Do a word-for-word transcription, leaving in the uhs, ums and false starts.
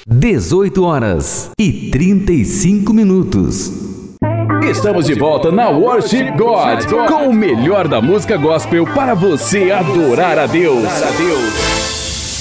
dezoito horas e trinta e cinco minutos. Estamos de volta na Worship God, com o melhor da música gospel para você adorar a Deus.